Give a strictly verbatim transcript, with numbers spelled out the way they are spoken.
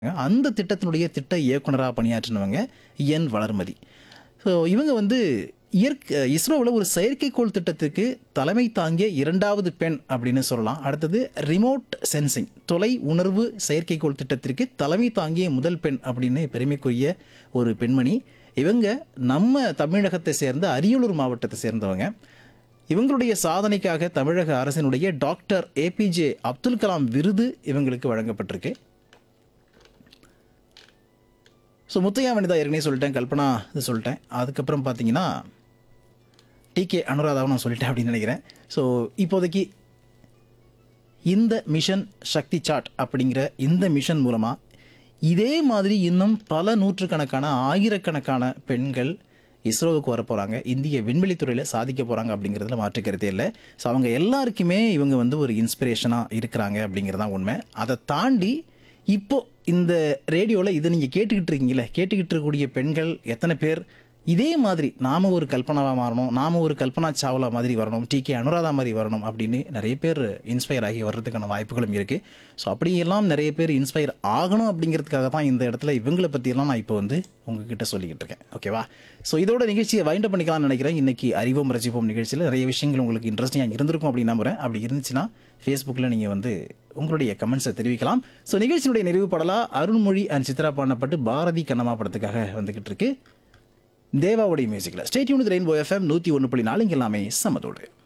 அந்த திட்டத்தினுடைய திட்ட இயக்குனரா பணியாற்றினவங்க என் வளர்மதி. ஸோ இவங்க வந்து இயற்கை இஸ்ரோவில் ஒரு செயற்கைக்கோள் திட்டத்துக்கு தலைமை தாங்கிய இரண்டாவது பெண் அப்படின்னு சொல்லலாம். அடுத்தது ரிமோட் சென்சிங் தொலை உணர்வு செயற்கைக்கோள் திட்டத்திற்கு தலைமை தாங்கிய முதல் பெண் அப்படின்னு பெருமைக்குரிய ஒரு பெண்மணி. இவங்க நம்ம தமிழகத்தை சேர்ந்த அரியலூர் மாவட்டத்தை சேர்ந்தவங்க. இவங்களுடைய சாதனைக்காக தமிழக அரசினுடைய டாக்டர் ஏபிஜே அப்துல் கலாம் விருது இவங்களுக்கு வழங்கப்பட்டிருக்கு. ஸோ முத்தையா வனிதா ஏற்கனவே சொல்லிட்டேன், கல்பனா இது சொல்லிட்டேன். அதுக்கப்புறம் பார்த்தீங்கன்னா டிகே அனுராதாவும் நான் சொல்லிட்டேன் அப்படின்னு நினைக்கிறேன். ஸோ இப்போதைக்கு இந்த மிஷன் சக்தி சாட் அப்படிங்கிற இந்த மிஷன் மூலமாக இதே மாதிரி இன்னும் பல நூற்றுக்கணக்கான ஆயிரக்கணக்கான பெண்கள் இஸ்ரோவுக்கு வர போகிறாங்க, இந்திய விண்வெளித்துறையில் சாதிக்க போகிறாங்க அப்படிங்கிறதுல மாற்று கருத்தே இல்லை. ஸோ அவங்க எல்லாருக்குமே இவங்க வந்து ஒரு இன்ஸ்பிரேஷனாக இருக்கிறாங்க அப்படிங்கிறது தான் உண்மை. அதை தாண்டி இப்போது இந்த ரேடியோவில் இதை நீங்கள் கேட்டுக்கிட்டு இருக்கீங்களே, கேட்டுக்கிட்டு இருக்கக்கூடிய பெண்கள் எத்தனை பேர் இதே மாதிரி நாம் ஒரு கல்பனாவாக மாறணும், நாம் ஒரு கல்பனா சாவ்லா மாதிரி வரணும், டிகே அனுராதா மாதிரி வரணும் அப்படின்னு நிறைய பேர் இன்ஸ்பயர் ஆகி வர்றதுக்கான வாய்ப்புகளும் இருக்குது. ஸோ அப்படியெல்லாம் நிறைய பேர் இன்ஸ்பயர் ஆகணும் அப்படிங்கிறதுக்காக தான் இந்த இடத்துல இவங்களை பற்றியெல்லாம் நான் இப்போ வந்து உங்ககிட்ட சொல்லிக்கிட்டு இருக்கேன். ஓகேவா? ஸோ இதோட நிகழ்ச்சியை வைண்ட் அப் பண்ணிக்கலாம்னு நினைக்கிறேன். இன்றைக்கி அறிவோம் ரசிப்போம் நிகழ்ச்சியில் நிறைய விஷயங்கள் உங்களுக்கு இன்ட்ரெஸ்டிங்காக இருந்திருக்கும் அப்படின்னு நம்புகிறேன். அப்படி இருந்துச்சுன்னா ஃபேஸ்புக்கில் நீங்கள் வந்து உங்களுடைய கமெண்ட்ஸை தெரிவிக்கலாம். ஸோ நிகழ்ச்சியினுடைய நிறைவு பாடலாக அருண்மொழி அண்ட் சித்ரா பாடப்பட்டு பாரதி கண்ணம்மா படத்துக்காக வந்துக்கிட்டு இருக்கு தேவாவுடைய மியூசிக்கில். Stay tune with rainbow FM நூற்றி ஒன்று புள்ளி நாலு. இங்கே எல்லாமே சமதோடு.